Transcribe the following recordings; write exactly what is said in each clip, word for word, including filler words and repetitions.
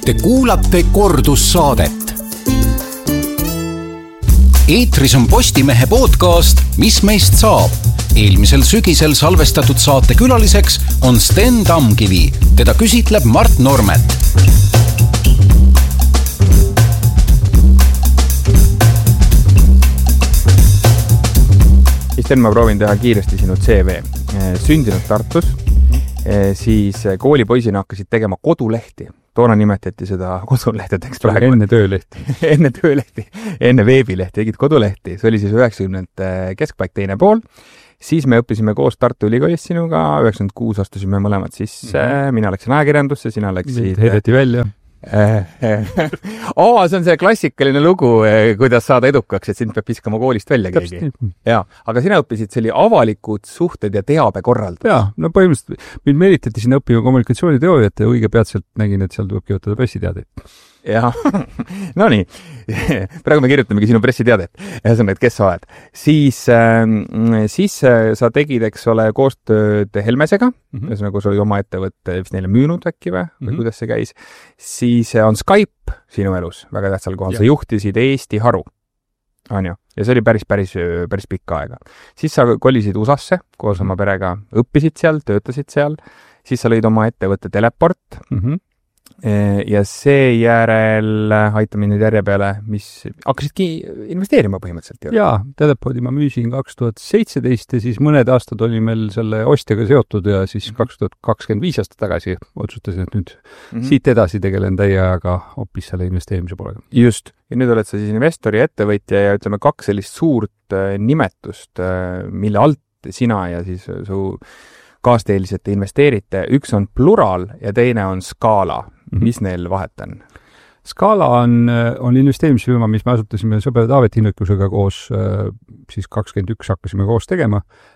Te kuulate kordussaadet. Eetris on Postimehe podcast Mis meist saab? Eelmisel sügisel salvestatud saate külaliseks on Sten Tamkivi. Teda küsitleb Mart Normet. Sten, ma proovin teha kiiresti sinu C V. Sündinud Tartus, siis koolipoisina hakkasid tegema kodulehti. Toona nimetati seda kodulehtedeks praegu. Enne töölehti. enne töölehti, enne veebilehti, tegid kodulehti. See oli siis üheksakümnendate keskpaik teine pool. Siis me õppisime koos Tartu Ülikoolis sinuga, üheksakümmend kuus astusime mõlemad sisse. Mm-hmm. Mina läksin ajakirjandusse, sina läksid... Heideti välja. Oo, see on see klassikaline lugu, kuidas saada edukaks, et sind peab piskama koolist välja keegi. Ja, aga sina õppisid, see oli avalikud suhted ja teabe korrald. Jaa, no põhimõtteliselt mind meelitati sinna õppima kommunikatsiooniteooriat ja õige peatselt nägin, et seal tuleb kirjutada pressiteadeid. Jah, no nii, praegu me kirjutamegi sinu pressiteadet, ühesõnaga, et kes sa oled. Siis, siis sa tegid, eks ole, koostööd Helmesega, mm-hmm. ühesõnaga, kui sa olid oma ettevõtte vist neile müünud äkki või, või mm-hmm. kuidas see käis. Siis on Skype sinu elus väga tähtsal kohal. Ja. Sa juhtisid Eesti haru, on ju, ja see oli päris, päris, päris pikka aega. Siis sa kolisid U S A-sse koos oma perega, õppisid seal, töötasid seal, siis sa lõid oma ettevõtte Teleport, mm-hmm. ja seejärel aitame nüüd järje peale, mis hakkasidki investeerima põhimõtteliselt. Jaa, Telepordi ma müüsin kaks tuhat seitseteist ja siis mõned aastad oli meil selle ostjaga seotud ja siis kaks tuhat kakskümmend viis aastat tagasi otsustasin, et nüüd mm-hmm. siit edasi tegelen täie ajaga hoopis selle investeerimise poolega. Just. Ja nüüd oled sa siis investori ettevõtja ja ütleme kaks sellist suurt nimetust, mille alt sina ja siis su kaasteelised investeerite. Üks on Plural ja teine on Scala. Mm-hmm. Mis neil vahet on? Scala on, on investeerimisfirma, mis me asutasime sõber Taavet Hinrikusega koos, siis kakskümmend üks hakkasime koos tegema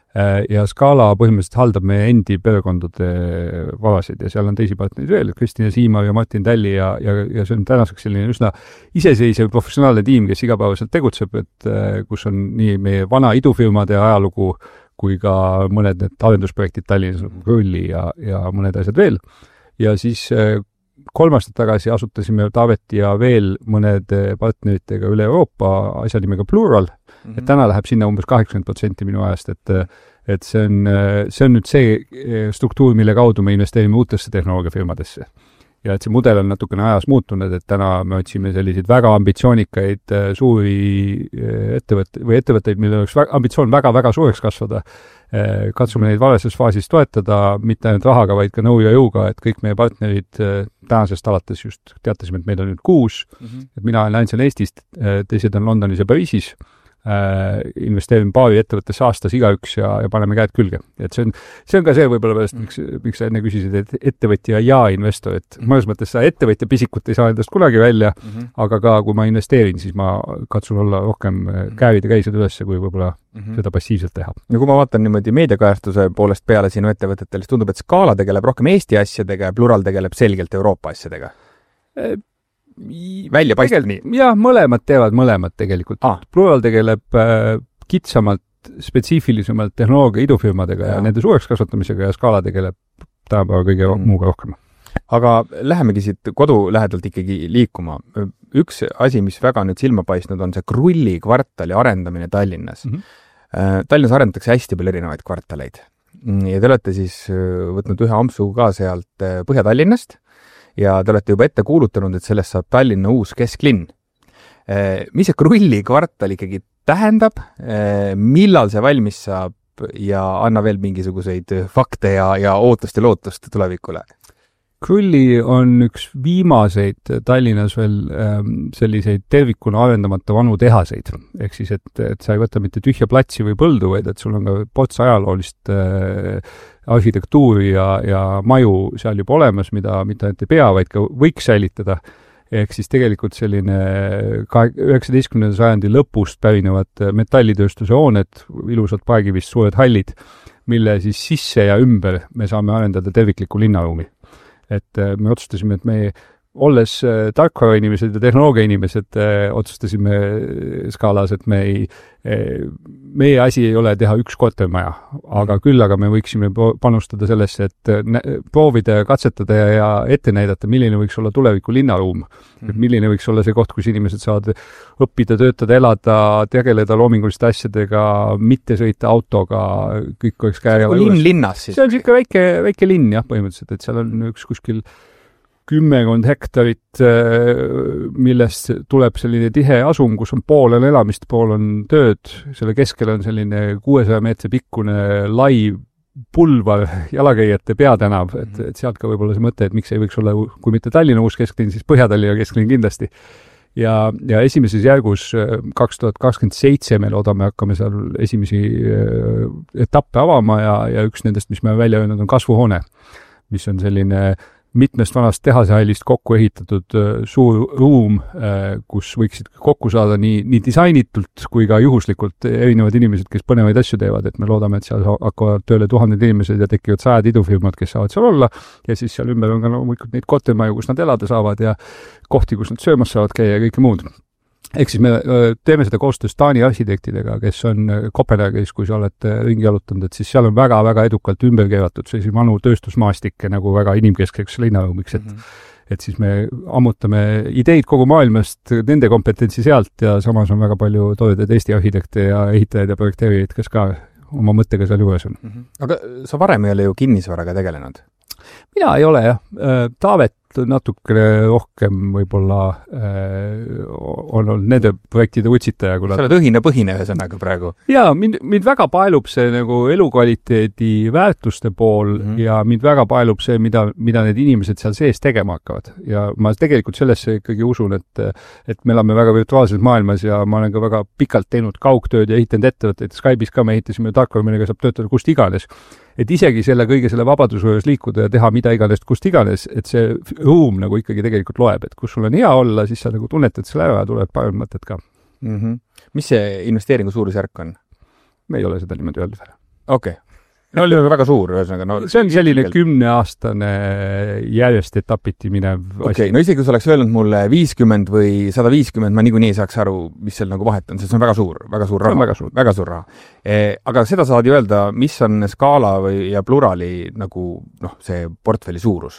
ja Scala põhimõtteliselt haldab meie endi perekondade varasid ja seal on teisi partnerid veel, Kristina Siimar ja Martin Talli ja, ja, ja see on tänaseks selline üsna iseseisev professionaalne tiim, kes igapäevaselt tegutseb, et kus on nii meie vana idufirmade ajalugu kui ka mõned need arendusprojektid Tallinnas, Rulli ja, ja mõned asjad veel. Ja siis kolm aastat tagasi asutasime Taavet ja veel mõned partneritega üle Euroopa asja nimega Plural, mm-hmm. et täna läheb sinna umbes kaheksakümmend protsenti minu ajast, et, et see on, see on nüüd see struktuur, mille kaudu me investeerime uutesse tehnoloogiafirmadesse. Ja et see mudel on natukene ajas muutunud, et täna me otsime selliseid väga ambitsioonikaid suuri ettevõtteid või ettevõtteid, mille oleks ambitsioon väga-väga suureks kasvada. Katsume neid valeses faasis toetada, mitte ainult rahaga, vaid ka nõu ja jõuga, et kõik meie partnerid tänasest alates just teatasime, et meil on nüüd kuus, mm-hmm. et mina olen ainsal Eestist, teised on Londonis ja Pariisis. Äh, investeerime paari ettevõttesse aastas igaüks ja, ja paneme käed külge. Et see on, see on ka see võib-olla pärast, miks, miks sa enne küsisid, et ettevõtja ja investor, et mõnes mõttes sa ettevõtja pisikut ei saa endast kunagi välja, mm-hmm. aga ka kui ma investeerin, siis ma katsun olla rohkem kääride käised ülesse, kui võib-olla mm-hmm. seda passiivselt teha. Ja kui ma vaatan niimoodi meediakajastuse poolest peale sinu ettevõtetele, siis tundub, et Scala tegeleb rohkem Eesti asjadega ja Plural tegeleb selgelt Euroopa asjadega. E- välja paistab nii? Jah, mõlemad teevad mõlemad tegelikult. Ah. Plural tegeleb äh, kitsamalt, spetsiifilisemalt tehnoloogia idufirmadega ja, ja nende suureks kasvatamisega ja Scala tegeleb tänapäeva kõige mm. muuga rohkem. Aga lähemegi siit kodu lähedalt ikkagi liikuma. Üks asi, mis väga nüüd silma paistnud, on see Krulli kvartali arendamine Tallinnas. Mm-hmm. Tallinnas arendatakse hästi palju erinevaid kvartaleid. Ja te olete siis võtnud ühe ampsu ka sealt Põhja-Tallinnast ja te olete juba ette kuulutanud, et sellest saab Tallinna uus kesklinn. Mis see Krulli kvartal ikkagi tähendab, millal see valmis saab ja anna veel mingisuguseid fakte ja, ja ootust ja lootust tulevikule? Krulli on üks viimaseid Tallinnas veel ähm, selliseid tervikuna arendamata vanu tehaseid. Ehk siis, et, et sa ei võta mitte tühja platsi või põldu, vaid et sul on ka pots ajaloolist äh, arhitektuuri ja, ja maju seal juba olemas, mida mitte ainult ei pea, vaid ka võiks säilitada. Ehk siis tegelikult selline üheksateistkümnenda sajandi lõpust pärinevad metallitööstuse hooned, ilusad pargivist suured hallid, mille siis sisse ja ümber me saame arendada tervikliku linnaruumi. Et me otsustasime, et me olles tarkvara inimesed ja tehnoloogia inimesed, otsustasime Scalas, et me ei, meie asi ei ole teha üks kortermaja, aga küll, aga me võiksime panustada sellesse, et proovida ja katsetada ja ette näidata, milline võiks olla tuleviku linnaruum. Mm-hmm. Et milline võiks olla see koht, kus inimesed saavad õppida, töötada, elada, tegeleda loominguliste asjadega, mitte sõita autoga, kõik oleks käe juures. Linn linnas siis? See on siuke väike, väike linn, jah, põhimõtteliselt, et seal on üks kuskil kümmekond hektarit, millest tuleb selline tihe asum, kus on pool on elamist, pool on tööd. Selle keskel on selline kuuesaja meetri pikkune lai pulvar jalakäijate peatänav, et, et sealt ka võib-olla see mõte, et miks ei võiks olla, kui mitte Tallinna uus kesklinn, siis Põhja-Tallinna kesklinn kindlasti. Ja, ja esimeses järgus kaks tuhat kakskümmend seitse me loodame hakkame seal esimesi etappe avama ja, ja üks nendest, mis me välja öelnud, on kasvuhoone, mis on selline mitmest vanast tehasehallist kokku ehitatud suur ruum, kus võiksid kokku saada nii, nii disainitult kui ka juhuslikult erinevad inimesed, kes põnevaid asju teevad, et me loodame, et seal hakkavad tööle tuhanded inimesed ja tekivad sajad idufirmad, kes saavad seal olla ja siis seal ümber on ka loomulikult neid kortermaju, kus nad elada saavad ja kohti, kus nad söömas saavad käia ja kõike muud. Ehk siis me teeme seda koostöös Taani arhitektidega, kes on Kopenhaagis, kui sa oled ringi jalutanud, et siis seal on väga-väga edukalt ümber keevatud sellise vanu tööstusmaastikke nagu väga inimkeskeks linnaruumiks, et, mm-hmm. et siis me ammutame ideid kogu maailmast, nende kompetentsi sealt ja samas on väga palju toodud Eesti arhitekte ja ehitajaid ja projekteerijaid, kes ka oma mõttega seal juures on. Mm-hmm. Aga sa varem ei ole ju kinnisvaraga tegelenud? Mina ei ole, jah. Taavet natuke rohkem võib-olla äh, on olnud nende projektide utsitaja. Sa oled õhine põhine ühesõnaga praegu. Jaa, mind, mind väga paelub see nagu elukvaliteedi väärtuste pool mm-hmm. ja mind väga paelub see, mida, mida need inimesed seal sees tegema hakkavad. Ja ma tegelikult sellesse ikkagi usun, et, et me elame väga virtuaalses maailmas ja ma olen ka väga pikalt teinud kaugtööd ja ehitanud ettevõtteid. Skype'is ka me ehitasime tarkvara, millega saab töötada kust iganes. Et isegi selle kõige selle vabaduse juures liikuda ja teha mida iganes kust iganes, et see ruum nagu ikkagi tegelikult loeb, et kus sul on hea olla, siis sa nagu tunnetad selle ära ja tuleb parem mõtted ka. Mm-hmm. Mis see investeeringu suurusjärk on? Me ei ole seda niimoodi öeldud veel. Okei. Okay. No oli väga suur, ühesõnaga. No, see on selline kümneaastane järjest etapiti minev Okei, okay, no isegi kui sa oleks öelnud mulle viiskümmend või sada viiskümmend, ma niikuinii ei saaks aru, mis seal nagu vahet on, sest see on väga suur, väga suur raha. Väga suur. Väga suur raha. E, aga seda saad ju öelda, mis on Scala või, ja Plurali nagu, noh, see portfelli suurus?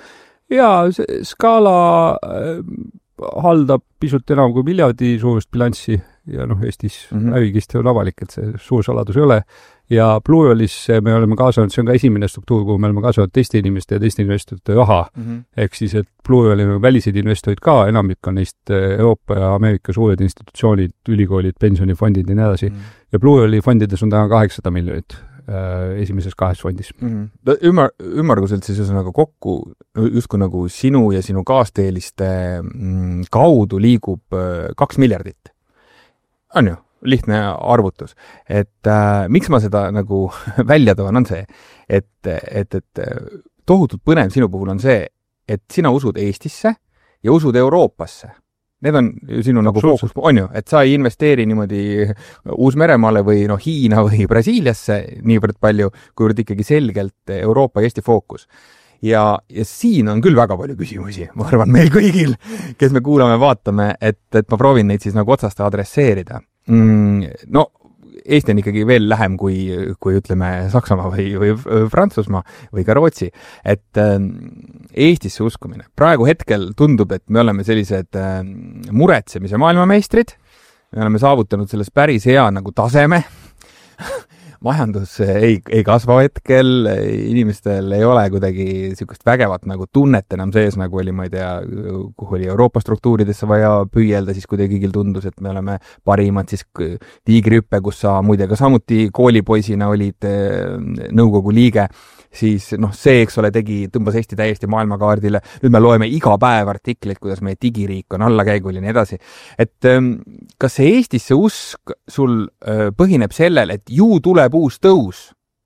Jaa, Scala äh, haldab pisut enam kui miljardi suurust bilanssi ja noh, Eestis mm-hmm. ärikist on avalik, et see suur saladus ei ole. Ja Pluralis me oleme kaasanud, see on ka esimene struktuur, kuhu me oleme kaasanud teiste inimeste ja teiste investorite raha. Mm-hmm. Ehk siis, et Pluralil on väliseid investorid ka, enamik on neist Euroopa ja Ameerika suured institutsioonid, ülikoolid, pensionifondid ja nii edasi. Mm-hmm. Ja Plurali fondides on täna kaheksasada miljonit äh, esimeses kahes fondis. Mm-hmm. Ümar, ümmarguselt siis nagu kokku justkui nagu sinu ja sinu kaasteeliste mm, kaudu liigub äh, kaks miljardit. On ju? Lihtne arvutus. Et äh, miks ma seda nagu välja toon on see, et, et, et tohutult põnev sinu puhul on see, et sina usud Eestisse ja usud Euroopasse. Need on sinu nagu fookus, on ju, et sa ei investeeri niimoodi Uus-Meremaale või no, Hiina või Brasiiliasse niivõrd palju, kuivõrd ikkagi selgelt Euroopa ja Eesti fookus. Ja, ja siin on küll väga palju küsimusi, ma arvan meil kõigil, kes me kuulame, vaatame, et, et ma proovin neid siis nagu otsast adresseerida. Mm, no, Eesti on ikkagi veel lähem kui, kui ütleme Saksamaa või, või Prantsusmaa või ka Rootsi. Et äh, Eestisse uskumine. Praegu hetkel tundub, et me oleme sellised äh, muretsemise maailmameistrid. Me oleme saavutanud selles päris hea nagu taseme. Majandus ei, ei kasva hetkel, inimestel ei ole kuidagi niisugust vägevat nagu tunnet enam sees, nagu oli, ma ei tea, kuhu oli Euroopa struktuuridesse vaja püüelda, siis kuidagi kõigil tundus, et me oleme parimad, siis Tiigrihüppe, kus sa muide ka samuti koolipoisina olid nõukogu liige, siis noh, see, eks ole, tegi, tõmbas Eesti täiesti maailmakaardile. Nüüd me loeme iga päev artikleid, kuidas meie digiriik on allakäigul ja nii edasi. Et kas see Eestisse usk sul põhineb sellel, et ju tuleb uus tõus?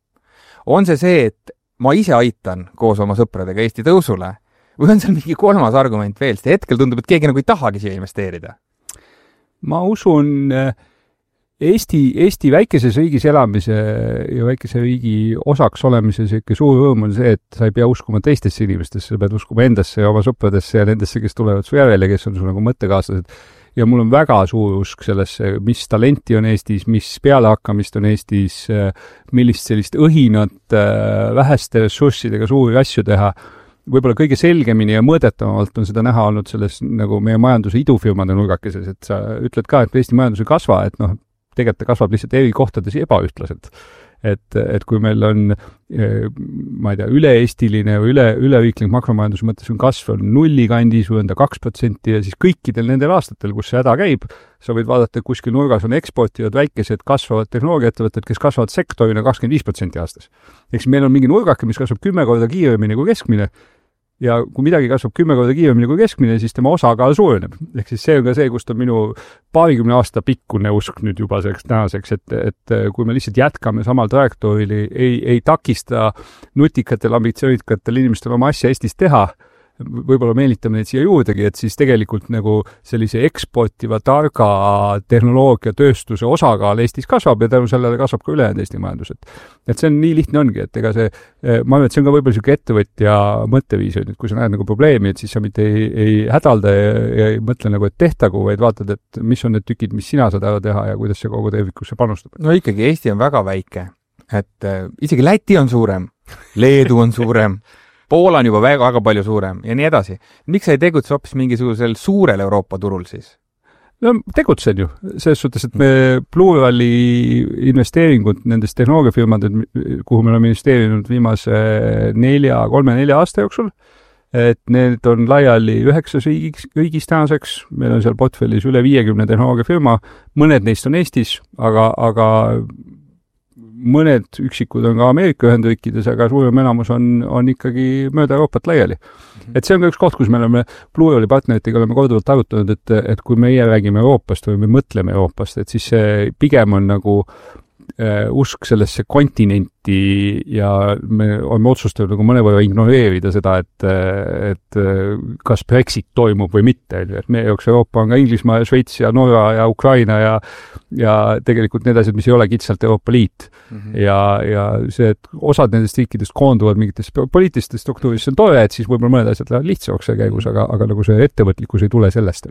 On see see, et ma ise aitan koos oma sõpradega Eesti tõusule? Või on seal mingi kolmas argument veel? Sest hetkel tundub, et keegi nagu ei tahagi siia investeerida. Ma usun Eesti, Eesti väikeses riigis elamise ja väikese riigi osaks olemise selline suur rõõm on see, et sa ei pea uskuma teistesse inimestesse, sa pead uskuma endasse ja oma sõpradesse ja nendesse, kes tulevad su järele, kes on su nagu mõttekaaslased. Ja mul on väga suur usk sellesse, mis talenti on Eestis, mis pealehakkamist on Eestis, millist sellist õhinat väheste ressurssidega suuri asju teha. Võib-olla kõige selgemini ja mõõdetavalt on seda näha olnud selles nagu meie majanduse idufirmade nurgakeses, et sa ütled ka, et Eesti majandus ei kasva, et noh, tegelikult ta kasvab lihtsalt eri kohtades ebaühtlaselt. Et, et kui meil on, ma ei tea, üle-eestiline või üle, üleriiklik makromajanduse mõttes on kasv on nulli kandis või on ta kaks protsenti ja siis kõikidel nendel aastatel, kus see häda käib, sa võid vaadata, et kuskil nurgas on eksportivad väikesed kasvavad tehnoloogiaettevõtted, kes kasvavad sektorina kakskümmend viis protsenti aastas. Eks meil on mingi nurgake, mis kasvab kümme korda kiiremini kui keskmine, ja kui midagi kasvab kümme korda kiiremini kui keskmine, siis tema osakaal suureneb. Ehk siis see on ka see, kust on minu paarikümne aasta pikkune usk nüüd juba selleks tänaseks, et, et kui me lihtsalt jätkame samal trajektooril, ei, ei takista nutikatel, ambitsioonikatel inimestel oma asja Eestis teha, võib-olla meelitame neid siia juurdegi, et siis tegelikult nagu sellise eksportiva targa tehnoloogia tööstuse osakaal Eestis kasvab ja tänu sellele kasvab ka ülejäänud Eesti majandus. Et, et see on nii lihtne ongi, et ega see, ma arvan, et see on ka võib-olla selline ettevõtja mõtteviis, et kui sa näed nagu probleemi, et siis sa mitte ei, ei hädalda ja, ja ei mõtle nagu, et tehtagu, vaid vaatad, et mis on need tükid, mis sina saad ära teha ja kuidas see kogu tervikusse panustab. No ikkagi Eesti on väga väike, et äh, isegi Läti on suurem, Leedu on suurem, Poola on juba väga, väga palju suurem ja nii edasi. Miks sa ei tegutse hoopis mingisugusel suurel Euroopa turul siis? No tegutsen ju. Selles suhtes, et me Plurali investeeringud nendest tehnoloogiafirmaded, kuhu me oleme investeerinud viimase nelja, kolme, nelja aasta jooksul, et need on laiali üheksas riigis, riigis tänaseks. Meil on seal portfellis üle viiekümne tehnoloogiafirma. Mõned neist on Eestis, aga, aga mõned üksikud on ka Ameerika Ühendriikides, aga suurem enamus on, on ikkagi mööda Euroopat laiali. Et see on ka üks koht, kus me oleme Plurali partneritega oleme korduvalt arutanud, et, et kui meie räägime Euroopast või me mõtleme Euroopast, et siis see pigem on nagu äh, usk sellesse kontinenti ja me oleme otsustanud nagu mõnevõrra ignoreerida seda, et, et kas Brexit toimub või mitte. Et meie jaoks Euroopa on ka Inglismaa ja Šveits ja Norra ja Ukraina ja, ja tegelikult need asjad, mis ei ole kitsalt Euroopa Liit. Mm-hmm. Ja, ja see, et osad nendest riikidest koonduvad mingitest poliitilistest struktuurist, see on tore, et siis võib-olla mõned asjad lähevad lihtsamaks see käigus, aga, aga nagu see ettevõtlikkus ei tule sellest.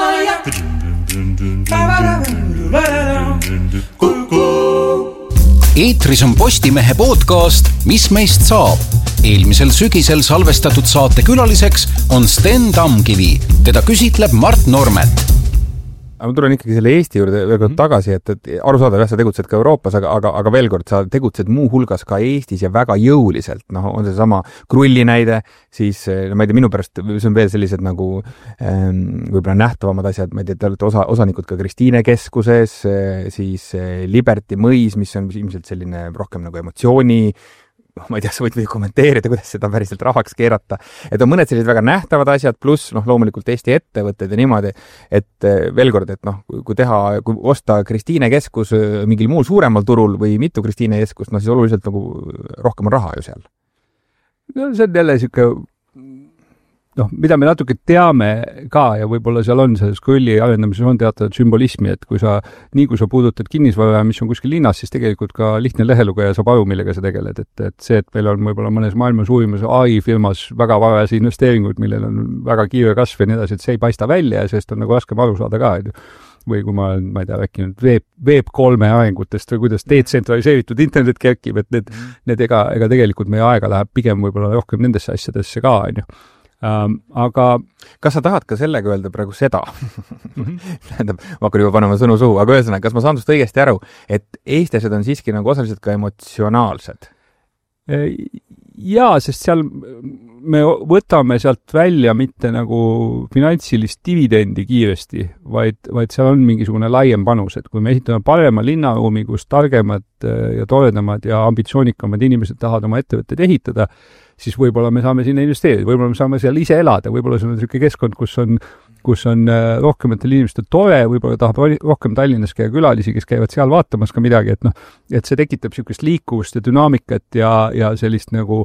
Eetris on Postimehe podcast Mis meist saab? Eelmisel sügisel salvestatud saate külaliseks on Sten Tamkivi. Teda küsitleb Mart Normet. Ma tulen ikkagi selle Eesti juurde veel kord tagasi, et, et arusaadav, jah, sa tegutsed ka Euroopas, aga, aga, aga veel kord, sa tegutsed muu hulgas ka Eestis ja väga jõuliselt. Noh, on see sama Krulli näide, siis, no ma ei tea, minu pärast, see on veel sellised nagu ähm, võib-olla nähtavamad asjad, ma ei tea, te olete osa, osanikud ka Kristiine keskuses, siis Liberty mõis, mis on ilmselt selline rohkem nagu emotsiooni, ma ei tea, sa võid või kommenteerida, kuidas seda päriselt rahaks keerata. Et on mõned sellised väga nähtavad asjad, pluss noh, loomulikult Eesti ettevõtted ja niimoodi, et veel kord, et noh, kui teha, kui osta Kristiine keskus mingil muul suuremal turul või mitu Kristiine keskust, no siis oluliselt nagu rohkem on raha ju seal. No see on jälle siuke noh, mida me natuke teame ka ja võib-olla seal on selles Krulli arendamises on teatavat sümbolismi, et kui sa, nii kui sa puudutad kinnisvara, mis on kuskil linnas, siis tegelikult ka lihtne lehelugeja saab aru, millega sa tegeled, et, et see, et meil on võib-olla mõnes maailma suurimas A I-firmas väga varajasi investeeringuid, millel on väga kiire kasv ja nii edasi, et see ei paista välja ja sellest on nagu raskem aru saada ka, või kui ma olen, ma ei tea, rääkinud Web, Web kolme arengutest või kuidas detsentraliseeritud internet kerkib, et need, mm. need ega, ega tegelikult meie aega läheb pigem võib-olla rohkem nendesse asjadesse ka, on ju. Um, aga kas sa tahad ka sellega öelda praegu seda? Tähendab, ma hakkan juba panema sõnu suhu, aga ühesõnaga, kas ma saan sust õigesti aru, et eestlased on siiski nagu osaliselt ka emotsionaalsed? Jaa, sest seal me võtame sealt välja mitte nagu finantsilist dividendi kiiresti, vaid, vaid seal on mingisugune laiem panus, et kui me ehitame parema linnaruumi, kus targemad ja toredamad ja ambitsioonikamad inimesed tahavad oma ettevõtteid ehitada, siis võib-olla me saame sinna investeerida, võib-olla me saame seal ise elada, võib-olla see on selline keskkond, kus on, kus on rohkematel inimestel tore, võib-olla tahab rohkem Tallinnas käia külalisi, kes käivad seal vaatamas ka midagi, et noh, et see tekitab niisugust liikuvust ja dünaamikat ja, ja sellist nagu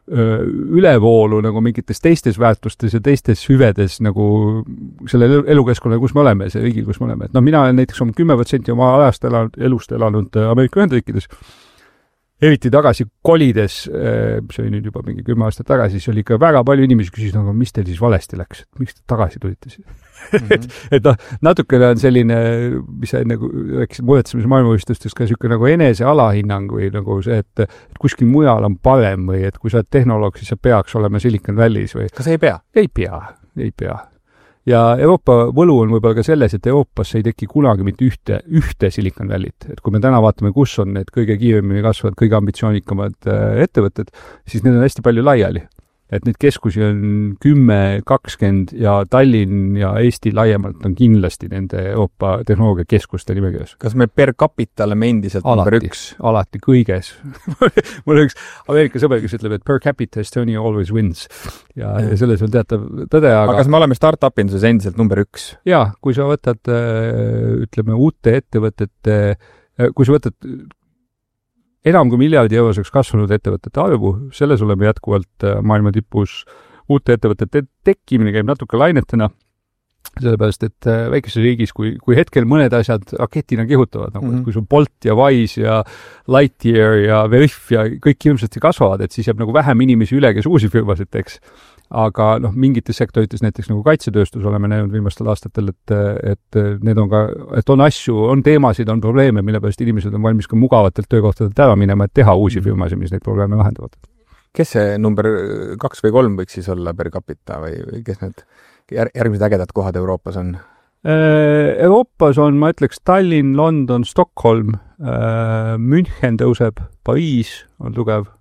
ülevoolu nagu mingites teistes väärtustes ja teistes hüvedes nagu selle elukeskkonna, kus me oleme, see riigil, kus me oleme. Et no mina olen näiteks oma kümme protsenti oma ajast elanud, elust elanud Ameerika Ühendriikides, eriti tagasi kolides, see oli nüüd juba mingi kümme aastat tagasi, siis oli ikka väga palju inimesi küsisid, aga mis teil siis valesti läks, et miks te tagasi tulite siis? Mm-hmm. et, et noh, natukene on selline, mis sa nagu rääkisid muretsemise maailmavõistlustes ka niisugune nagu enese alahinnang või nagu see, et, et kuskil mujal on parem või et kui sa oled tehnoloog, siis sa peaks olema Silicon Valley's või... Kas ei pea? Ei pea, ei pea. Ja Euroopa võlu on võib-olla ka selles, et Euroopas ei teki kunagi mitte ühte, ühte Silicon Valley't. Et kui me täna vaatame, kus on need kõige kiiremini kasvavad, kõige ambitsioonikamad ettevõtted, siis need on hästi palju laiali. Et neid keskusi on kümme, kakskümmend ja Tallinn ja Eesti laiemalt on kindlasti nende Euroopa tehnoloogiakeskuste nimekirjas. Kas me per capita oleme endiselt alati, number üks? Alati, kõiges. Mul on üks Ameerika sõber, kes ütleb, et per capita Estonia always wins. Ja, ja selles on teatav tõde, aga... Aga kas me oleme start-upinduses endiselt number üks? Jaa, kui sa võtad, ütleme, uute ettevõtete, kui sa võtad enam kui miljardi euroseks kasvanud ettevõtete arvu, selles oleme jätkuvalt maailma tipus. Uute ettevõtete tekkimine käib natuke lainetena, sellepärast, et väikeses riigis, kui, kui hetkel mõned asjad raketina kihutavad, nagu mm-hmm. kui sul Bolt ja Wise ja Lightyear ja Veriff ja kõik ilmselt kasvavad, et siis jääb nagu vähem inimesi üle, kes uusi firmasid teeks. Aga noh, mingites sektorites, näiteks nagu kaitsetööstus oleme näinud viimastel aastatel, et, et need on ka, et on asju, on teemasid, on probleeme, mille pärast inimesed on valmis ka mugavatelt töökohtadelt ära minema, et teha uusi firmasid, mis neid probleeme lahendavad. Kes see number kaks või kolm võiks siis olla per capita või, või kes need järgmised ägedad kohad Euroopas on? Euroopas on, ma ütleks, Tallinn, London, Stockholm, München tõuseb, Pariis on tugev,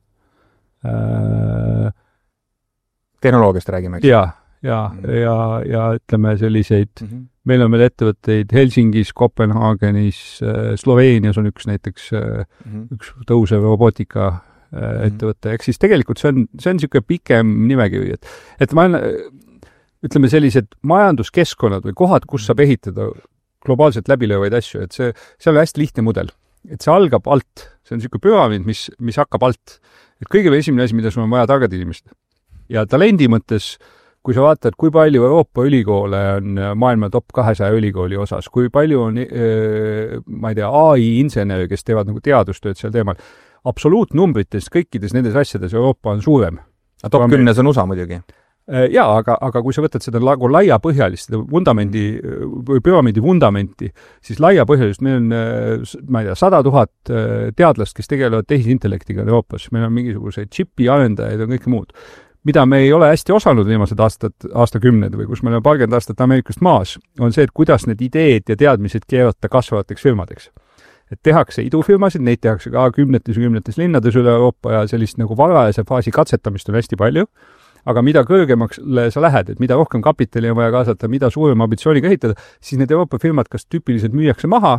tehnoloogiast räägime, eks? Ja, ja, mm-hmm. ja, ja ütleme selliseid, mm-hmm. meil on veel ettevõtteid Helsingis, Kopenhaagenis, Sloveenias on üks näiteks mm-hmm. üks tõusev robootika mm-hmm. ettevõtte, eks siis tegelikult see on, see on niisugune pikem nimekiri, et, et ma ütleme sellised majanduskeskkonnad või kohad, kus saab ehitada globaalselt läbilöövaid asju, et see, see on hästi lihtne mudel. Et see algab alt, see on niisugune püramiid, mis, mis hakkab alt. Et kõige esimene asi, mida sul on vaja targad inimesed. Ja talendi mõttes, kui sa vaatad, kui palju Euroopa ülikoole on maailma top kahesaja ülikooli osas, kui palju on, ma ei tea, A I-inseneri, kes teevad nagu teadustööd seal teemal, absoluutnumbrites kõikides nendes asjades Euroopa on suurem. A top kümnes on U S A muidugi. Jaa, aga, aga kui sa võtad seda nagu laiapõhjalist, seda vundamendi või püramiidi vundamenti, siis laiapõhjalist, meil on, ma ei tea, sada tuhat teadlast, kes tegelevad tehisintellektiga Euroopas. Meil on mingisuguseid chipi arendajaid ja kõike muud. Mida me ei ole hästi osanud viimased aastad, aastakümned või kus me oleme parkümmend aastat Ameerikast maas, on see, et kuidas need ideed ja teadmised keerata kasvavateks firmadeks. Et tehakse idufirmasid, neid tehakse ka kümnetes ja kümnetes linnades üle Euroopa ja sellist nagu varajase faasi katsetamist on hästi palju. Aga mida kõrgemaks sa lähed, et mida rohkem kapitali on vaja kaasata, mida suurem ambitsiooniga ehitada, siis need Euroopa firmad kas tüüpiliselt müüakse maha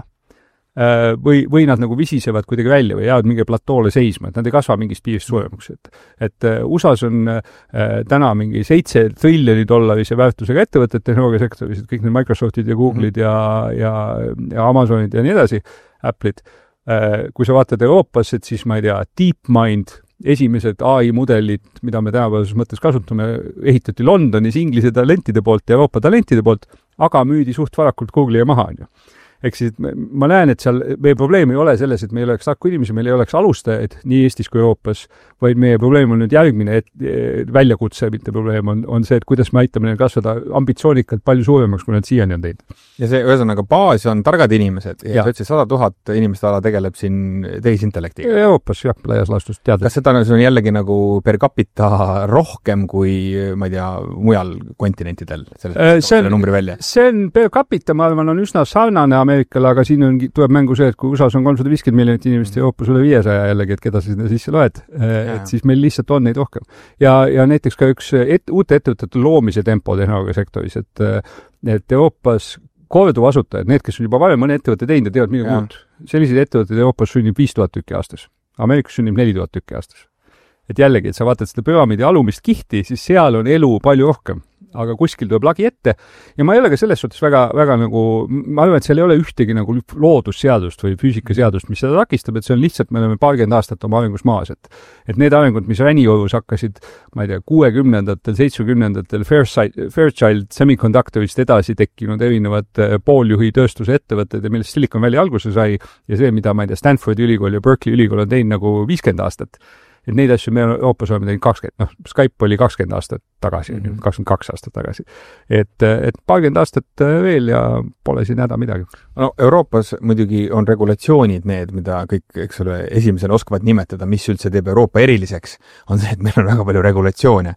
või, või nad nagu visisevad kuidagi välja või jäävad mingi platoole seisma, et nad ei kasva mingist piirist suuremaks. Et, et U S A-s on äh, täna mingi seitse triljoni dollarise väärtusega ettevõtted tehnoloogiasektoris, et kõik need Microsoftid ja Google'id ja, ja, ja Amazonid ja nii edasi, Apple'id. Äh, kui sa vaatad Euroopas, et siis ma ei tea, DeepMind, esimesed A I-mudelid, mida me tänapäevases mõttes kasutame, ehitati Londonis inglise talentide poolt ja Euroopa talentide poolt, aga müüdi suht varakult Google'i ja maha, on ju. Eks siis ma näen, et seal meie probleem ei ole selles, et meil oleks tarku inimesi, meil ei oleks alustajaid nii Eestis kui Euroopas, vaid meie probleem on nüüd järgmine, et väljakutse, mitte probleem on, on see, et kuidas me aitame neil kasvada ambitsioonikalt palju suuremaks, kui nad siiani on teinud. Ja see ühesõnaga baas on targad inimesed ja, ja. sa ütlesid sada tuhat inimeste ala tegeleb siin tehisintellektiga. Euroopas, jah, laias laastus teadlik. Kas seda on jällegi nagu per capita rohkem kui, ma ei tea, mujal kontinentidel? Sellest, see, on, see on per capita, ma arvan, on üsna sarnane Ameerikale, aga siin on, tuleb mängu see, et kui U S A-s on kolmsada viiskümmend miljonit inimest ja Euroopas üle viiesaja jällegi, et keda sa sinna sisse loed, et siis meil lihtsalt on neid rohkem. Ja, ja näiteks ka üks et, uute ettevõtete loomise tempo tehnoloogiasektoris, et, et Euroopas korduv asutajad, need, kes on juba varem mõne ettevõtte teinud ja teevad midagi muud, selliseid ettevõtteid Euroopas sünnib viis tuhat tükki aastas. Ameerikas sünnib neli tuhat tükki aastas. Et jällegi, et sa vaatad seda püramiidi alumist kihti, siis seal on elu palju rohkem. aga kuskil tuleb lagi ette ja ma ei ole ka selles suhtes väga, väga nagu, ma arvan, et seal ei ole ühtegi nagu loodusseadust või füüsikaseadust, mis seda takistab, et see on lihtsalt, me oleme paarkümmend aastat oma arengus maas, et, et need arengud, mis Räniorus hakkasid, ma ei tea, kuuekümnendatel, seitsmekümnendatel Fairchild Semiconductorist edasi tekkinud erinevad pooljuhi tööstuse ettevõtted ja millest Silicon Valley alguse sai ja see, mida ma ei tea, Stanfordi ülikool ja Berkeley ülikool on teinud nagu viiskümmend aastat. Et neid asju me Euroopas oleme teinud kakskümmend, noh, Skype oli kakskümmend aastat tagasi, mm -hmm. kakskümmend kaks aastat tagasi. Et, et paarkümmend aastat veel ja pole siin häda midagi. No Euroopas muidugi on regulatsioonid need, mida kõik, eks ole, esimesena oskavad nimetada, mis üldse teeb Euroopa eriliseks, on see, et meil on väga palju regulatsioone.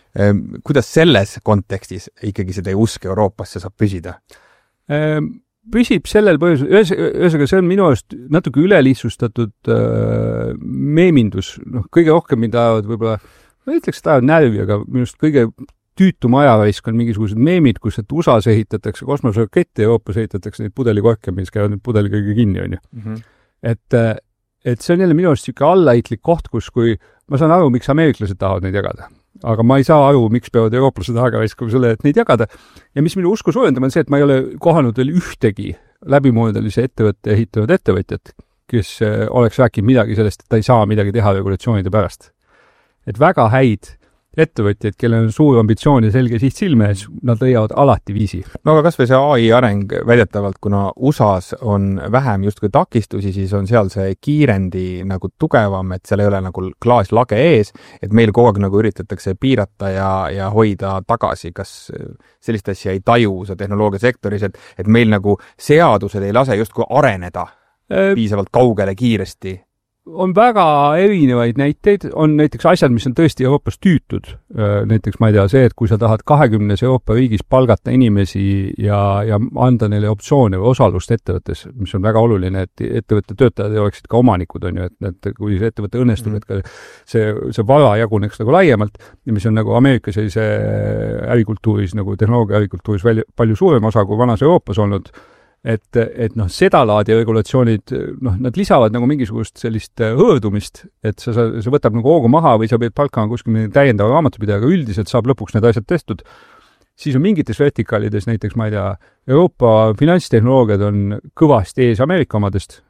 Kuidas selles kontekstis ikkagi see teie usk Euroopasse saab püsida? Ehm... püsib sellel põhjusel, ühesõnaga see on minu arust natuke ülelihtsustatud äh, meemindus, noh, kõige rohkem, mida ajavad võib-olla, ma ütleks, et ajavad närvi, aga minu arust kõige tüütum ajaraisk on mingisugused meemid, kus et U S A-s ehitatakse kosmoserakette ja Euroopas ehitatakse neid pudelikorke, mis käivad nüüd pudeli kõige kinni, on ju. Mm -hmm. et, et see on jälle minu arust siuke allaheitlik koht, kus kui ma saan aru, miks ameeriklased tahavad neid jagada. Aga ma ei saa aru, miks peavad eurooplased aega raiskama selle, et neid jagada. Ja mis minu usku suurendab on see, et ma ei ole kohanud veel ühtegi läbimõeldalise ettevõtte ehitanud ettevõtjat, kes oleks rääkinud midagi sellest, et ta ei saa midagi teha regulatsioonide pärast. Et väga häid ettevõtjaid, kellel on suur ambitsioon ja selge siht silme ees, nad leiavad alati viisi. No aga kas või see A I areng väidetavalt, kuna U S A-s on vähem justkui takistusi, siis on seal see kiirendi nagu tugevam, et seal ei ole nagu klaaslage ees, et meil kogu aeg nagu üritatakse piirata ja, ja hoida tagasi. Kas sellist asja ei taju see tehnoloogiasektoris, et, et meil nagu seadused ei lase justkui areneda äh, piisavalt kaugele kiiresti? On väga erinevaid näiteid, on näiteks asjad, mis on tõesti Euroopas tüütud. Näiteks, ma ei tea, see, et kui sa tahad kahekümnes Euroopa riigis palgata inimesi ja, ja anda neile optsioone või osalust ettevõttes, mis on väga oluline, et ettevõtte töötajad oleksid ka omanikud, on ju, et, et kui see ettevõtte õnnestub, et ka see, see vara jaguneks nagu laiemalt, mis on nagu Ameerika sellise ärikultuuris, nagu tehnoloogia ärikultuuris välja, palju suurem osa kui vanas Euroopas olnud. Et, et noh, seda laadi regulatsioonid, noh, nad lisavad nagu mingisugust sellist hõõrdumist, et sa, sa, sa võtab nagu hoogu maha või sa pead palkama kuskil täiendava raamatupidaja, aga üldiselt saab lõpuks need asjad tehtud. Siis on mingites vertikaalides, näiteks, ma ei tea, Euroopa finantstehnoloogiad on kõvasti ees Ameerika omadest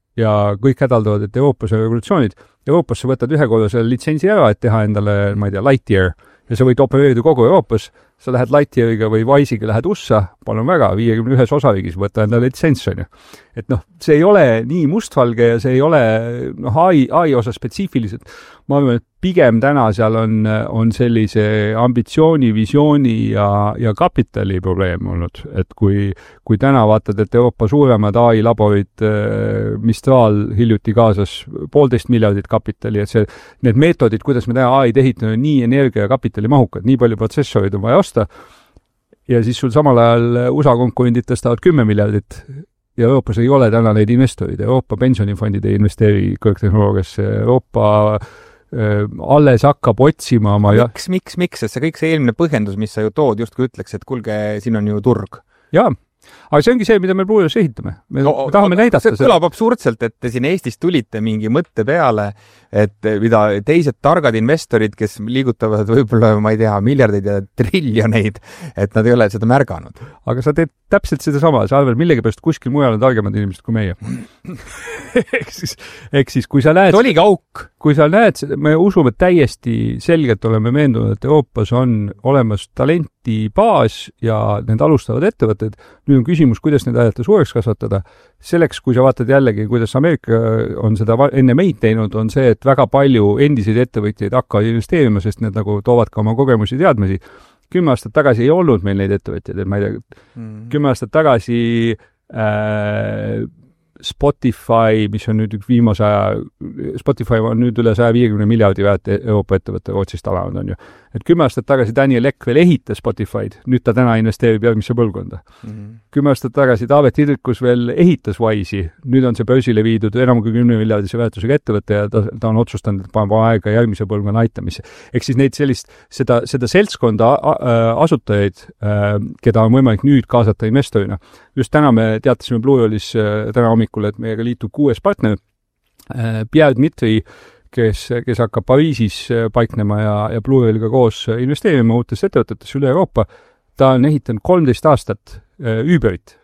ja kõik hädaldavad, et Euroopas on regulatsioonid. Euroopas sa võtad ühe korda selle litsentsi ära, et teha endale, ma ei tea, Lightyear ja sa võid opereerida kogu Euroopas. Sa lähed Lightyeariga või Wise'iga lähed U S A, palun väga, viiekümne ühes osariigis võtta endale litsents, on ju. Et noh, see ei ole nii mustvalge ja see ei ole noh, A I, A I osa spetsiifiliselt. Ma arvan, et pigem täna seal on, on sellise ambitsiooni, visiooni ja, ja kapitali probleem olnud. Et kui, kui täna vaatad, et Euroopa suuremad A I laborid Mistral hiljuti kaasas poolteist miljardit kapitali, et see, need meetodid, kuidas me täna A I-d ehitame, nii energia ja kapitali mahukad, nii palju protsessorid on vaja osta ja siis sul samal ajal U S A konkurendid tõstavad kümme miljardit ja Euroopas ei ole täna neid investorid. Euroopa pensionifondid ei investeeri kõrgtehnoloogiasse, Euroopa äh, alles hakkab otsima oma miks, miks, miks, sest see kõik see eelmine põhjendus, mis sa ju tood, justkui ütleks, et kulge, siin on ju turg. Jaa, aga see ongi see, mida me Blueos ehitame. Me, no, me tahame näidata see. See kõlab absurdselt, et te siin Eestis tulite mingi mõtte peale, et mida teised targad investorid, kes liigutavad võib-olla, ma ei tea, miljardeid ja triljoneid, et nad ei ole seda märganud. Aga sa teed täpselt seda sama, sa arvad millegi pärast kuskil mujal on targemad inimesed kui meie. Ehk siis, ehk siis, kui sa näed... See oligi auk. Kui sa näed, me usume täiesti selgelt, oleme meendunud, et Euroopas on olemas talenti baas ja need alustavad ettevõtted. Nüüd on küsimus, kuidas need aidata suureks kasvatada. Selleks, kui sa vaatad jällegi, kuidas Ameerika on seda enne meid teinud, on see, et väga palju endiseid ettevõtjaid hakkavad investeerima, sest need nagu toovad ka oma kogemusi teadmisi. Kümme aastat tagasi ei olnud meil neid ettevõtjaid, et ma ei tea, mm. kümme aastat tagasi äh, Spotify, mis on nüüd viimase aja, Spotify on nüüd üle saja viiekümne miljardi väärt Euroopa ettevõtte Rootsist alanud, on ju. Et kümme aastat tagasi Daniel Ek veel ehitas Spotify'd, nüüd ta täna investeerib järgmisse põlvkonda. Mm-hmm. Kümme aastat tagasi Taavet Hidrikus veel ehitas Wise'i, nüüd on see börsile viidud enam kui kümne miljardise väärtusega ettevõtte ja ta, ta on otsustanud, et paneb aega järgmise põlvkonna aitamisse. Ehk siis neid sellist, seda, seda seltskonda asutajaid, keda on võimalik nüüd kaasata investorina. Just täna me teatasime Blueolis täna hommikul, et meiega liitub kuues partner, Pierre Dmitri, kes, kes hakkab Pariisis paiknema ja, ja Bluewhale'iga koos investeerima uutesse ettevõtetesse üle Euroopa, ta on ehitanud kolmteist aastat Uberit.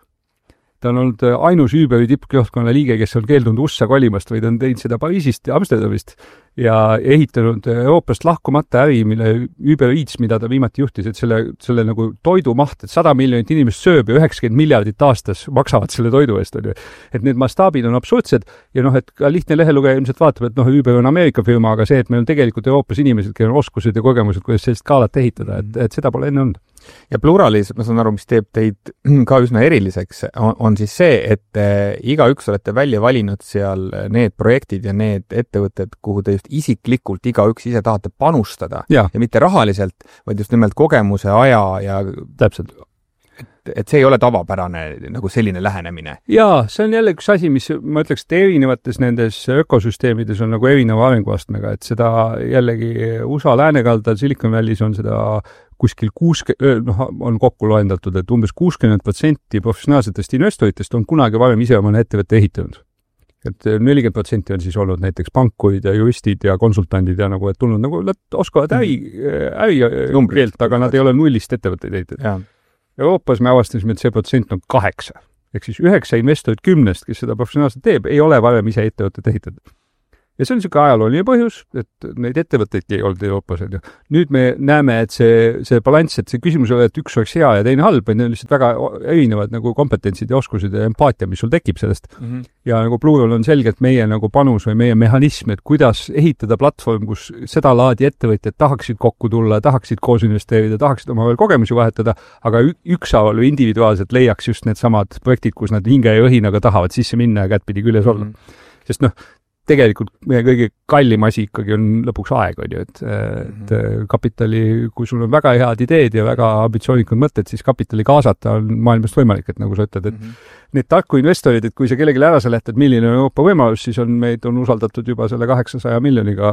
Ta on olnud ainus Uberi tippjuhtkonna liige, kes on keeldunud ussa kolimast, vaid on teinud seda Pariisist ja Amsterdamist ja ehitanud Euroopast lahkumata äri, mille Uber Eats, mida ta viimati juhtis, et selle, selle nagu toidumaht, et sada miljonit inimest sööb ja üheksakümmend miljardit aastas maksavad selle toidu eest. On ju. Et need mastaabid on absurdsed ja noh, et ka lihtne lehelugeja ilmselt vaatab, et noh, Uber on Ameerika firma, aga see, et meil on tegelikult Euroopas inimesed, kellel on oskused ja kogemused, kuidas sellist skaalat ehitada, et, et seda pole enne olnud. Ja Pluralis, ma saan aru, mis teeb teid ka üsna eriliseks, on, on siis see, et igaüks olete välja valinud seal need projektid ja need ettevõtted, kuhu te just isiklikult igaüks ise tahate panustada ja, ja mitte rahaliselt, vaid just nimelt kogemuse, aja ja täpselt. Et, et see ei ole tavapärane nagu selline lähenemine. Jaa, see on jälle üks asi, mis ma ütleks, et erinevates nendes ökosüsteemides on nagu erineva arenguastmega, et seda jällegi U S A läänekaldal Silicon Valley's on seda kuskil kuuskümmend, noh, on kokku loendatud, et umbes kuuskümmend protsenti professionaalsetest investoritest on kunagi varem ise oma ettevõtte ehitanud. Et nelikümmend protsenti on siis olnud näiteks pankurid ja juristid ja konsultandid ja nagu, et tulnud nagu, nad oskavad äri, äri keelt, aga nad ei ole nullist ettevõtteid ehitanud. Euroopas me avastasime, et see protsent on kaheksa. Ehk siis üheksa investorit kümnest, kes seda professionaalselt teeb, ei ole varem ise ettevõtted ehitanud. Ja see on niisugune ajalooline põhjus, et neid ettevõtteid ei olnud Euroopas. Nüüd me näeme, et see, see balanss, et see küsimus ole, et üks oleks hea ja teine halb, need on lihtsalt väga erinevad nagu kompetentsid ja oskused ja empaatia, mis sul tekib sellest. Mm-hmm. Ja nagu Bluewhale on selgelt meie nagu panus või meie mehhanism, et kuidas ehitada platvorm, kus seda laadi ettevõtjad tahaksid kokku tulla, tahaksid koos investeerida, tahaksid oma veel kogemusi vahetada, aga ükshaaval või individuaalselt leiaks just need samad projektid, kus nad hinge ja õhinaga tahavad sisse minna ja kättpidi küljes olla. Mm-hmm. Sest noh, tegelikult meie kõige kallim asi ikkagi on lõpuks aeg, on ju, et, et kapitali, kui sul on väga head ideed ja väga ambitsioonikud mõtted, siis kapitali kaasata on maailmast võimalik, et nagu sa ütled, et mm-hmm. need tarku investorid, et kui sa kellelegi ära seletad, milline on Euroopa võimalus, siis on meid on usaldatud juba selle kaheksasaja miljoniga,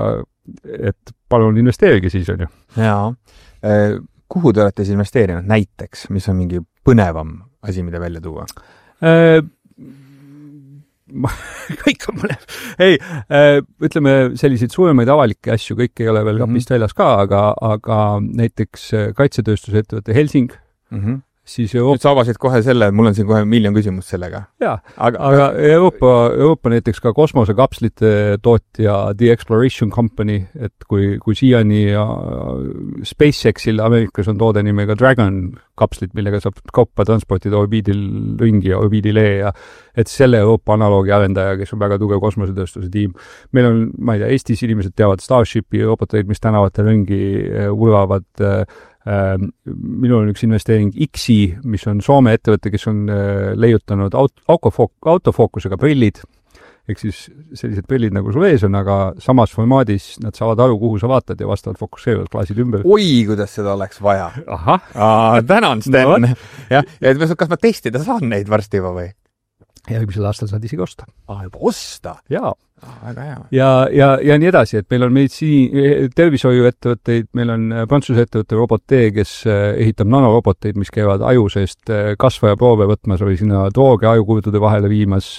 et palun investeerige siis, on ju. Jaa. Kuhu te olete siis investeerinud näiteks, mis on mingi põnevam asi, mida välja tuua? kõik on mõlev. Ei, äh, ütleme selliseid suuremaid avalikke asju, kõik ei ole veel kapist mm-hmm. väljas ka, aga, aga näiteks kaitsetööstuse ettevõtte Helsing, mm-hmm. siis Euroopa... Nüüd sa avasid kohe selle, mul on siin kohe miljon küsimust sellega. Jaa, aga, aga Euroopa, Euroopa näiteks ka kosmosekapslite tootja The Exploration Company, et kui, kui siiani SpaceXil Ameerikas on toode nimega Dragon kapslit, millega saab kaupa transportida orbiidil ringi ja orbiidile ja et selle Euroopa analoogi arendaja, kes on väga tugev kosmosetööstuse tiim. Meil on, ma ei tea, Eestis inimesed teavad Starshipi roboteid, mis tänavatel ringi uravad. Minul on üks investeering X I, mis on Soome ettevõte, kes on leiutanud autofookusega prillid, ehk siis sellised prillid nagu sul ees on, aga samas formaadis nad saavad aru, kuhu sa vaatad ja vastavalt fokusseerivad klaasid ümber. Oi, kuidas seda oleks vaja! Aha! Aa, tänan, Sten! ja, ja kas ma testida saan neid varsti juba või? Ja eelmisel aastal saad isegi osta. Ah, juba osta? Jaa. Ah, väga hea. Ja, ja, ja nii edasi, et meil on meditsiini, tervishoiuettevõtteid, meil on Prantsuse ettevõtte Robot-T, kes ehitab nanoroboteid, mis käivad aju seest kasvaja proove võtmas või sinna drooge ajukurdude vahele viimas,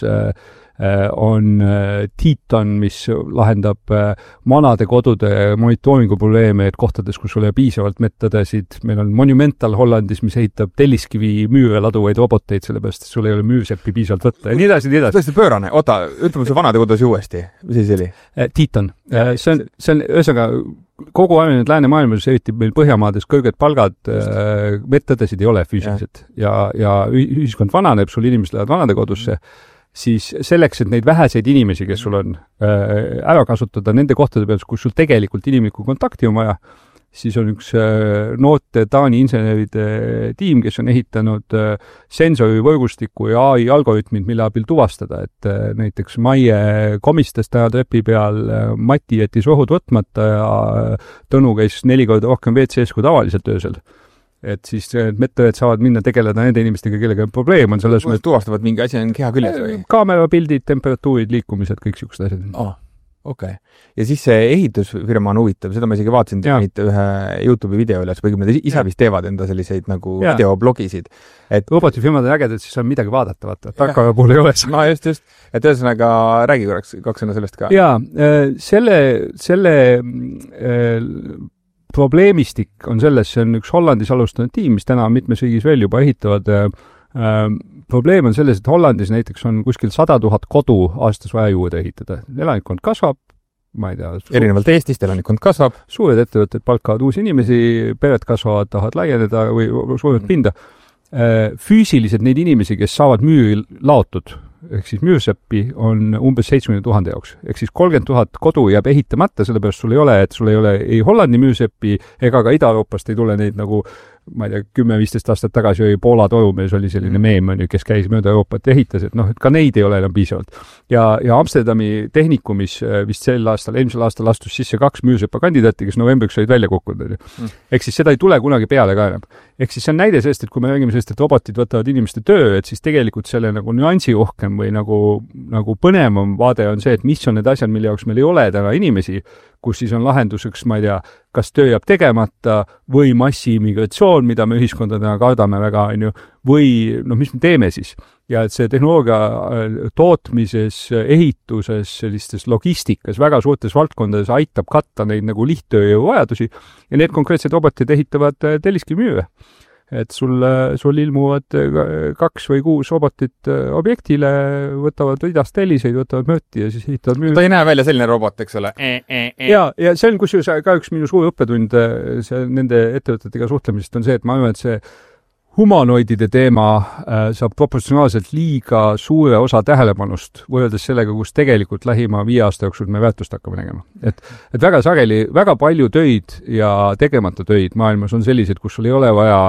on Titan, mis lahendab manade kodude monitooringu probleeme, et kohtades, kus sul ei piisavalt mettõdesid. Meil on Monumental Hollandis, mis ehitab telliskivi müüre laduvaid roboteid, sellepärast, et sul ei ole müürseppi piisavalt võtta. Ja nii edasi, nii edasi. Tõesti pöörane. Oota, ütleme see vanade kodus uuesti. Mis siis oli? Titan. See on, see on ühesõnaga kogu arenenud läänemaailmas, eriti meil Põhjamaades kõrged palgad, mettõdesid ei ole füüsiliselt. Ja, ja ühiskond vananeb, sul inimesed lähevad vanade kodusse. Siis selleks, et neid väheseid inimesi, kes sul on, ära kasutada nende kohtade peal, kus sul tegelikult inimlikku kontakti on vaja, siis on üks noorte Taani inseneride tiim, kes on ehitanud sensori võrgustiku ja A I algoritmid, mille abil tuvastada, et näiteks Maie komistas täna trepi peal, Mati jättis rohud võtmata ja Tõnu käis neli korda rohkem W C S kui tavaliselt öösel. Et siis mettõed saavad minna tegeleda nende inimestega, kellega probleem on selles... Tuvastavad mingi asi on keha küljes või? Kaamera, pildid, temperatuurid, liikumised, kõik siuksed asjad. Oh, okei okay. Ja siis see ehitusfirma on huvitav, seda ma isegi vaatasin neid ühe YouTube'i video üles, või nad ise vist teevad enda selliseid nagu ja. videoblogisid. Et robotifirmad on ägedad, siis on midagi vaadata, vaata. Tarkvara puhul ei ole see. No just, just. Et ühesõnaga räägi korraks kaks sõna sellest ka. Jaa, selle, selle äh, probleemistik on selles, see on üks Hollandis alustanud tiim, mis täna mitmes riigis veel juba ehitavad. Äh, probleem on selles, et Hollandis näiteks on kuskil sada tuhat kodu aastas vaja juurde ehitada. Elanikkond kasvab, ma ei tea. Erinevalt Eestist elanikkond kasvab. Suured ettevõtted palkavad uusi inimesi, pered kasvavad, tahavad laieneda või suured pinda. Füüsiliselt neid inimesi, kes saavad müüri laotud, ehk siis müürseppi, on umbes seitsekümmend tuhande jaoks. Ehk siis kolmkümmend tuhat kodu jääb ehitamata, sellepärast sul ei ole, et sul ei ole ei Hollandi müürseppi ega ka Ida-Euroopast ei tule neid nagu ma ei tea, kümme viisteist aastat tagasi oli Poola torumees, oli selline meem, kes käis mööda Euroopat ja ehitas, et noh, et ka neid ei ole enam piisavalt. Ja, ja Amsterdami tehnikumis vist sel aastal, eelmisel aastal astus sisse kaks müürseppa kandidaati, kes novembriks olid välja kukkunud. Mm. Ehk siis seda ei tule kunagi peale ka enam. Ehk siis see on näide sellest, et kui me räägime sellest, et robotid võtavad inimeste töö, et siis tegelikult selle nagu nüansi rohkem või nagu, nagu põnevam vaade on see, et mis on need asjad, mille jaoks meil ei ole täna inimesi, kus siis on lahenduseks, ma ei tea, kas töö jääb tegemata või massiimmigratsioon, mida me ühiskondadena kardame väga, on ju, või noh, mis me teeme siis? Ja et see tehnoloogia tootmises, ehituses, sellistes logistikas, väga suurtes valdkondades aitab katta neid nagu lihttööjõu vajadusi ja need konkreetsed robotid ehitavad telliskivmüüre. Et sul, sul ilmuvad kaks või kuus robotit objektile, võtavad idast telliseid, võtavad mööti ja siis ehitavad müüri. Ta ei näe välja selline robot, eks ole? E, e, e. Ja, ja see on kusjuures ka üks minu suur õppetund see, nende ettevõtetega suhtlemisest on see, et ma arvan, et see humanoidide teema äh, saab proportsionaalselt liiga suure osa tähelepanust võrreldes sellega, kus tegelikult lähima viie aasta jooksul me väärtust hakkame nägema. Et, et väga sageli, väga palju töid ja tegemata töid maailmas on sellised, kus sul ei ole vaja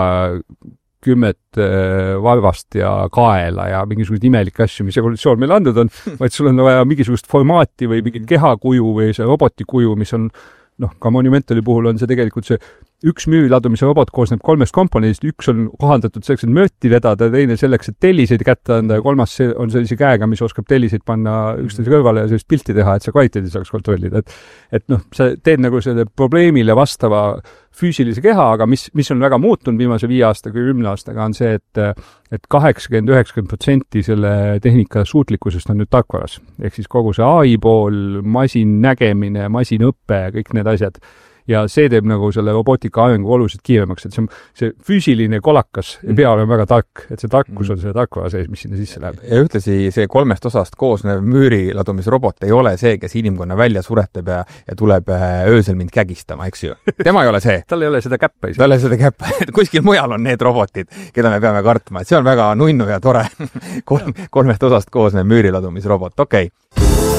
kümmet äh, varvast ja kaela ja mingisuguseid imelikke asju, mis evolutsioon meil andnud on, vaid sul on vaja mingisugust formaati või mingit kehakuju või see robotikuju, mis on noh, ka Monumentali puhul on see tegelikult see üks müüriladumise robot koosneb kolmest komponendist, üks on kohandatud selleks, et mööti vedada, teine selleks, et telliseid kätte anda ja kolmas on sellise käega, mis oskab telliseid panna üksteise kõrvale ja sellist pilti teha, et sa kvaliteedi saaks kontrollida. Et, et noh, sa teed nagu selle probleemile vastava füüsilise keha, aga mis, mis on väga muutunud viimase viie aastaga ja kümne aastaga on see, et, et kaheksakümmend üheksakümmend protsenti selle tehnika suutlikkusest on nüüd tarkvaras. Ehk siis kogu see A I pool, masin nägemine, masinõppe, kõik need asjad. Ja see teeb nagu selle robootika arengu oluliselt kiiremaks, et see, see füüsiline kolakas ei pea olema väga tark, et see tarkus on selle tarkvara sees, mis sinna sisse läheb. Ja ühtlasi see kolmest osast koosnev müüriladumisrobot ei ole see, kes inimkonna välja suretab ja, ja tuleb öösel mind kägistama, eks ju. Tema ei ole see. Tal ei ole seda käppa. Tal ei ole seda käppa. Kuskil mujal on need robotid, keda me peame kartma. See on väga nunnu ja tore. Kolm, kolmest osast koosnev müüriladumisrobot. Okei. Okay.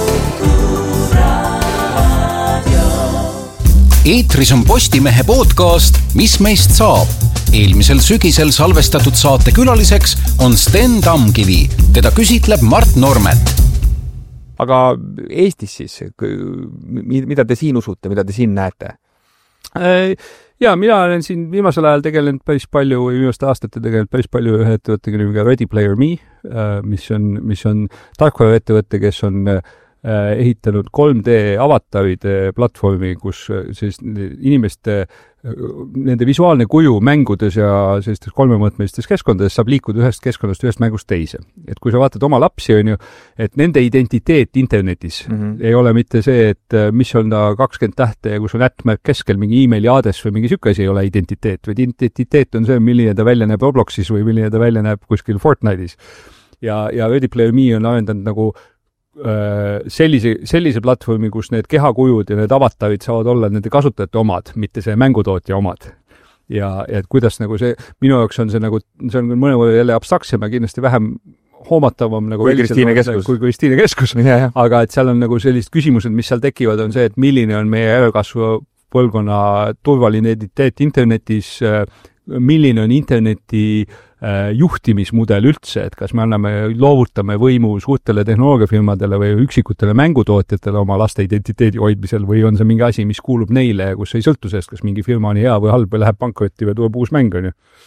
Eetris on Postimehe podcast Mis meist saab? Eelmisel sügisel salvestatud saate külaliseks on Sten Tamkivi. Teda küsitleb Mart Normet. Aga Eestis siis, mida te siin usute, mida te siin näete? Ja, mina olen siin viimasel ajal tegelenud päris palju või viimaste aastate tegelenud päris palju ühe ettevõttega nimega Ready Player Me, mis on, mis on tarkvara ettevõtte, kes on ehitanud kolm D avataride platvormi, kus siis inimeste nende visuaalne kuju mängudes ja sellistes kolmemõõtmelistes keskkondades saab liikuda ühest keskkonnast ühest mängust teise. Et kui sa vaatad oma lapsi, on ju, et nende identiteet internetis mm -hmm. ei ole mitte see, et mis on ta kakskümmend tähte ja kus on ättmärk keskel mingi emaili aadress või mingi siuke asi ei ole identiteet, vaid identiteet on see, milline ta välja näeb Robloxis või milline ta välja näeb kuskil Fortnite'is. Ja, ja Ready Player Me on arendanud nagu sellise, sellise platvormi, kus need kehakujud ja need avatarid saavad olla nende kasutajate omad, mitte see mängutootja omad. Ja, ja et kuidas nagu see, minu jaoks on see nagu, see on mõnevõrra jälle abstraktsem ja kindlasti vähem hoomatavam nagu kui Kristiine keskus. Kui Kristiine keskus. Aga et seal on nagu sellised küsimused, mis seal tekivad, on see, et milline on meie järelkasvu põlvkonna turvaline identiteet internetis, milline on interneti juhtimismudel üldse, et kas me anname, loovutame võimu suurtele tehnoloogiafirmadele või üksikutele mängutootjatele oma laste identiteedi hoidmisel või on see mingi asi, mis kuulub neile ja kus ei sõltu sellest, kas mingi firma on hea või halb või läheb pankrotti või tuleb uus mäng, on ju.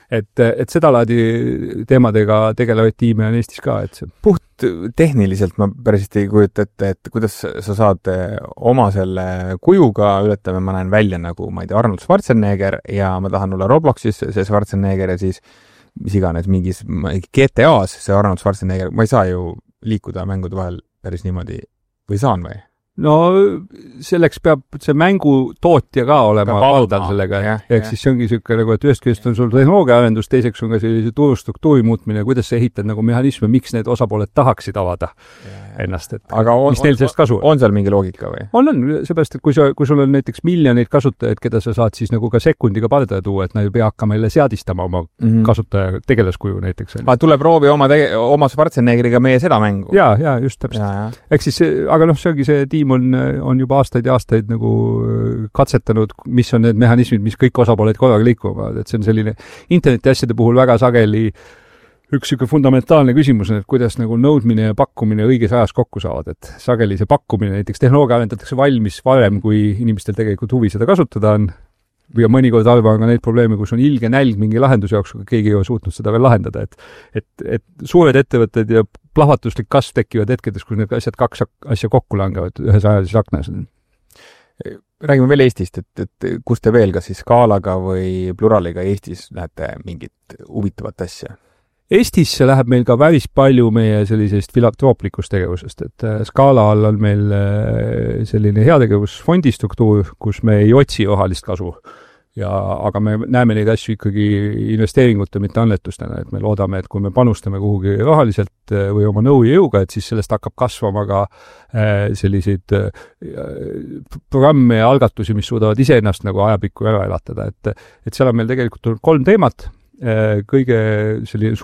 et, et seda laadi teemadega tegelevaid tiime on Eestis ka, et see puht tehniliselt ma päris ei kujuta ette, et kuidas sa saad oma selle kujuga, ületame, ma näen välja nagu, ma ei tea, Arnold Schwarzenegger ja ma tahan olla Robloxis see Schwarzenegger ja siis mis iganes mingis G T A-s see Arnold Schwarzenegger, ma ei saa ju liikuda mängude vahel päris niimoodi või saan või? No selleks peab see mängu tootja ka olema valdal sellega, ehk siis see ongi siuke nagu, et ühest küljest on sul tehnoloogiaarendus, teiseks on ka sellise turustruktuuri muutmine, kuidas sa ehitad nagu mehhanisme, miks need osapooled tahaksid avada ja, ennast, et aga on, mis neil sellest kasu on? On seal mingi loogika või? On, on, seepärast, et kui, sa, kui sul on näiteks miljoneid kasutajaid, keda sa saad siis nagu ka sekundiga pardale tuua, et nad ei pea hakkama jälle seadistama oma mm-hmm. kasutaja tegelaskuju näiteks. Aga tuleb proovi oma, tege, oma Schwarzeneggeriga meie seda mängu? Jaa, jaa, just täpselt. Ehk siis, aga noh, see ongi see tiim on, on juba aastaid ja aastaid nagu katsetanud, mis on need mehhanismid, mis kõik osapooled korraga liikuvad, et see on selline interneti asjade puhul väga sageli üks siuke fundamentaalne küsimus, et kuidas nagu nõudmine ja pakkumine õiges ajas kokku saavad, et sageli see pakkumine, näiteks tehnoloogia arendatakse valmis varem, kui inimestel tegelikult huvi seda kasutada on, või mõnikord arva on ka neid probleeme, kus on ilge nälg mingi lahenduse jaoks, aga keegi ei ole suutnud seda veel lahendada, et, et, et suured ettevõtted ja plahvatuslik kasv tekivad hetkedes, kus need asjad kaks asja kokku langevad ühes ajalises aknas. Räägime veel Eestist, et, et kus te veel, kas siis Skaalaga või Pluraliga Eestis näete mingit huvitavat asja? Eestisse läheb meil ka päris palju meie sellisest filantrooplikust tegevusest, et Skaala all on meil selline heategevusfondi struktuur, kus me ei otsi rahalist kasu. Ja, aga me näeme neid asju ikkagi investeeringute, mitte annetustena, et me loodame, et kui me panustame kuhugi rahaliselt või oma nõu ja jõuga, et siis sellest hakkab kasvama ka selliseid programme ja algatusi, mis suudavad iseennast nagu ajapikku ära elatada, et, et seal on meil tegelikult kolm teemat. Kõige selline